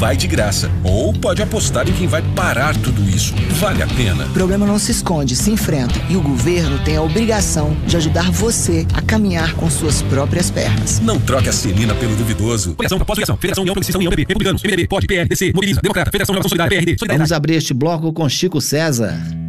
vai de graça. Ou pode apostar em quem vai parar tudo isso. Vale a pena. O problema não se esconde, se enfrenta. E o governo tem a obrigação de ajudar você a caminhar com suas próprias pernas. Não troque a Celina pelo duvidoso. Federação, pós-filiação, Federação, União Progressista, União, PP, Republicanos, MDB, POD, PR, DC, Mobiliza, Democrata, Federação Nova Solidariedade, PRD, Solidariedade. Vamos abrir este bloco com Chico César.